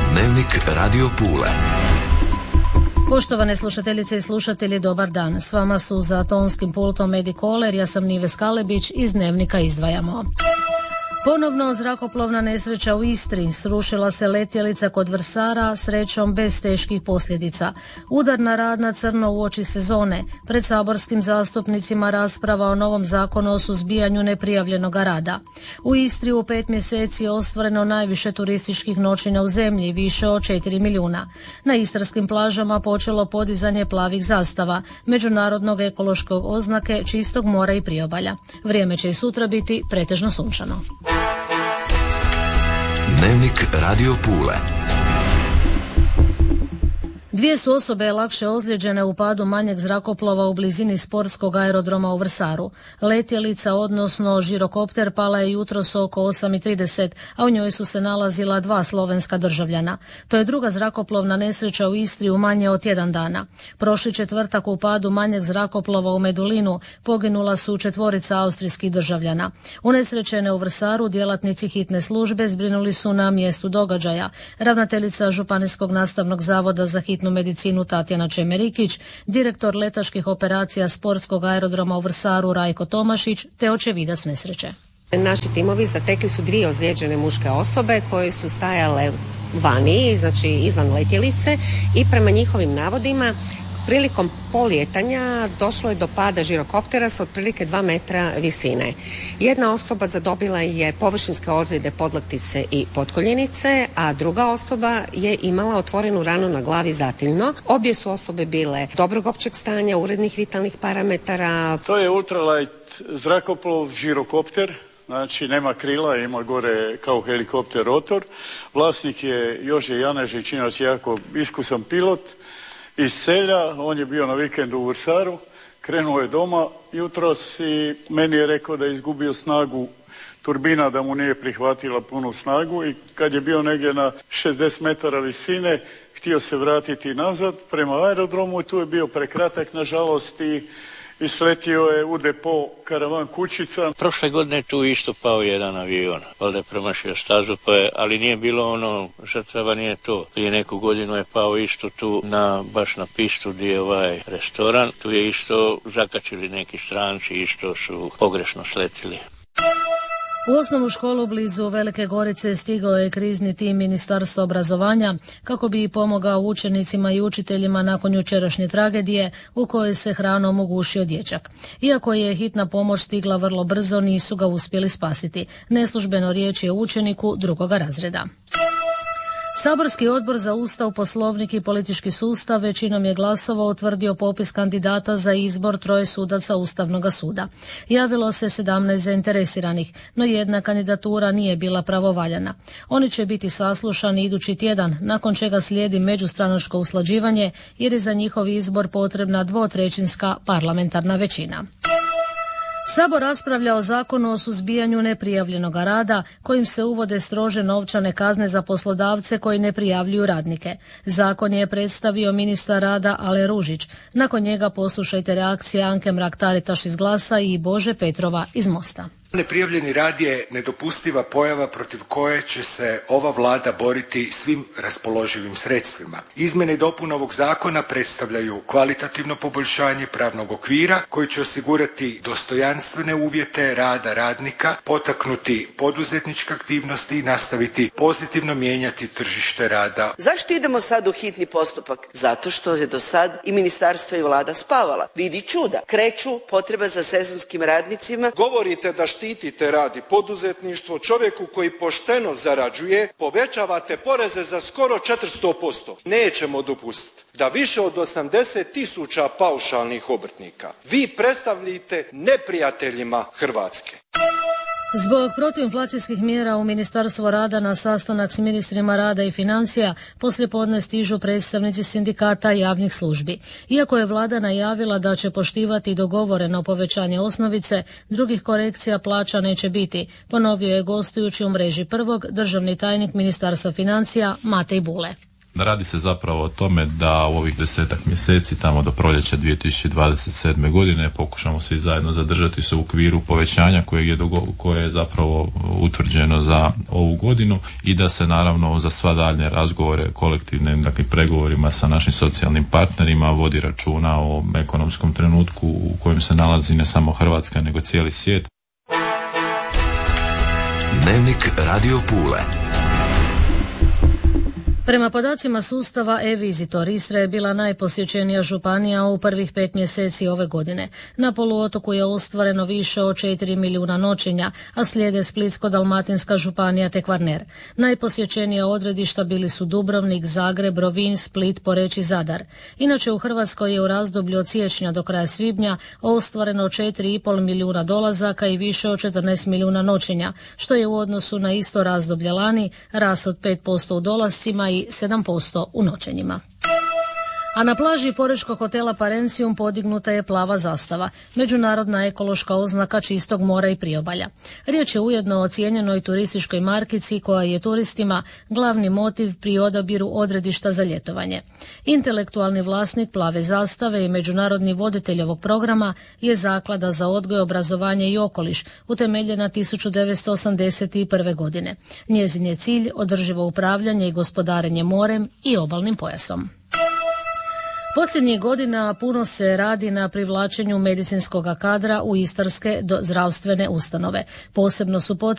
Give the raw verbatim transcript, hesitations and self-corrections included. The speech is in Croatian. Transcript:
Dnevnik Radio Pule. Poštovane slušateljice i slušatelji, dobar dan. S vama su za tonskim pultom Edi Koler, ja sam Nives Kalebić, iz Dnevnika izdvajamo. Ponovno zrakoplovna nesreća u Istri, srušila se letjelica kod Vrsara, srećom bez teških posljedica. Udar na rad na crno uoči sezone, pred saborskim zastupnicima rasprava o novom zakonu o suzbijanju neprijavljenog rada. U Istri u pet mjeseci je ostvareno najviše turističkih noćenja u zemlji, više od četiri milijuna. Na istarskim plažama počelo podizanje plavih zastava, međunarodnog ekološkog oznake čistog mora i priobalja. Vrijeme će i sutra biti pretežno sunčano. Dnevnik Radio Pule. Dvije su osobe lakše ozlijeđene u padu manjeg zrakoplova u blizini sportskog aerodroma u Vrsaru. Letjelica, odnosno žirokopter, pala je jutros oko osam i trideset, a u njoj su se nalazila dva slovenska državljana. To je druga zrakoplovna nesreća u Istri u manje od tjedan dana. Prošli četvrtak u padu manjeg zrakoplova u Medulinu poginula su četvorica austrijskih državljana. Unesrećene u Vrsaru djelatnici hitne službe zbrinuli su na mjestu događaja. Ravnateljica Županijskog nastavnog zavoda za hitnu medicinu Tatjana Čemerikić, direktor letačkih operacija sportskog aerodroma u Vrsaru Rajko Tomašić te očevidac nesreće. Naši timovi zatekli su dvije ozlijeđene muške osobe koje su stajale vani, znači izvan letjelice, i prema njihovim navodima prilikom polijetanja došlo je do pada žirokoptera s otprilike dva metra visine. Jedna osoba zadobila je površinske ozljede podlaktice i potkoljenice, a druga osoba je imala otvorenu ranu na glavi zatiljno. Obje su osobe bile dobrog općeg stanja, urednih vitalnih parametara. To je ultralight zrakoplov, žirokopter. Znači nema krila, ima gore kao helikopter rotor. Vlasnik je Jože Janežić, inače jako iskusan pilot iz Selja. On je bio na vikendu u Vrsaru, krenuo je doma jutros i meni je rekao da je izgubio snagu turbina, da mu nije prihvatila punu snagu, i kad je bio negdje na šezdeset metara visine htio se vratiti nazad prema aerodromu i tu je bio prekratak nažalost i i sletio je u depo karavan kućica. Prošle godine tu isto pao jedan avion, valjda je promašio stazu, pa je, ali nije bilo ono, žrtava nije to. Prije neku godinu je pao isto tu na, baš na pistu gdje je ovaj restoran. Tu je isto zakačili neki stranci, isto su pogrešno sletili. U osnovnu školu blizu Velike Gorice stigao je krizni tim Ministarstva obrazovanja kako bi pomogao učenicima i učiteljima nakon jučerašnje tragedije u kojoj se hranom ugušio dječak. Iako je hitna pomoć stigla vrlo brzo, nisu ga uspjeli spasiti. Neslužbeno riječ je o učeniku drugoga razreda. Saborski odbor za Ustav, Poslovnik i politički sustav većinom je glasova utvrdio popis kandidata za izbor troje sudaca Ustavnog suda. Javilo se sedamnaest zainteresiranih, no jedna kandidatura nije bila pravovaljana. Oni će biti saslušani idući tjedan, nakon čega slijedi međustranačko usklađivanje jer je za njihov izbor potrebna dvotrećinska parlamentarna većina. Sabor raspravlja o zakonu o suzbijanju neprijavljenog rada kojim se uvode strože novčane kazne za poslodavce koji ne prijavljuju radnike. Zakon je predstavio ministar rada Ale Ružić. Nakon njega poslušajte reakcije Anke Mrak-Taritaš iz Glasa i Bože Petrova iz Mosta. Neprijavljeni rad je nedopustiva pojava protiv koje će se ova vlada boriti svim raspoloživim sredstvima. Izmjene i dopune ovog zakona predstavljaju kvalitativno poboljšanje pravnog okvira koji će osigurati dostojanstvene uvjete rada radnika, potaknuti poduzetničke aktivnosti i nastaviti pozitivno mijenjati tržište rada. Zašto idemo sad u hitni postupak? Zato što je do sad i ministarstvo i vlada spavala. Vidi čuda, kreću potreba za sezonskim radnicima. Govorite da štitite rad i poduzetništvo, čovjeku koji pošteno zarađuje, povećavate poreze za skoro četiristo posto. Nećemo dopustiti da više od osamdeset tisuća paušalnih obrtnika vi predstavljate neprijateljima Hrvatske. Zbog protuinflacijskih mjera u Ministarstvo rada na sastanak s ministrima rada i financija poslijepodne stižu predstavnici sindikata javnih službi. Iako je vlada najavila da će poštivati dogovoreno povećanje osnovice, drugih korekcija plaća neće biti, ponovio je gostujući u mreži Prvog državni tajnik Ministarstva financija Matej Bule. Radi se zapravo o tome da u ovih desetak mjeseci, tamo do proljeća dvije tisuće dvadeset sedme godine, pokušamo svi zajedno zadržati se u okviru povećanja koje je, dogo, koje je zapravo utvrđeno za ovu godinu i da se naravno za sva daljnje razgovore kolektivnim, dakle pregovorima sa našim socijalnim partnerima vodi računa o ekonomskom trenutku u kojem se nalazi ne samo Hrvatska nego cijeli svijet. Dnevnik Radio Pule. Prema podacima sustava e-Visitor, Istra je bila najposjećenija županija u prvih pet mjeseci ove godine. Na poluotoku je ostvareno više od četiri milijuna noćenja, a slijede Splitsko-dalmatinska županija te Kvarner. Najposjećenija odredišta bili su Dubrovnik, Zagreb, Rovinj, Split, Poreč i Zadar. Inače u Hrvatskoj je u razdoblju od siječnja do kraja svibnja ostvareno četiri i pol milijuna dolazaka i više od četrnaest milijuna noćenja, što je u odnosu na isto razdoblje lani rast od pet posto u dolascima i sedam posto u noćenjima. A na plaži porečkog hotela Parencium podignuta je plava zastava, međunarodna ekološka oznaka čistog mora i priobalja. Riječ je ujedno o cijenjenoj turističkoj markici koja je turistima glavni motiv pri odabiru odredišta za ljetovanje. Intelektualni vlasnik plave zastave i međunarodni voditelj ovog programa je Zaklada za odgoj, obrazovanje i okoliš, utemeljena tisuću devetsto osamdeset prve. godine. Njezin je cilj održivo upravljanje i gospodarenje morem i obalnim pojasom. Posljednjih godina puno se radi na privlačenju medicinskog kadra u istarske zdravstvene ustanove. Posebno su potrebni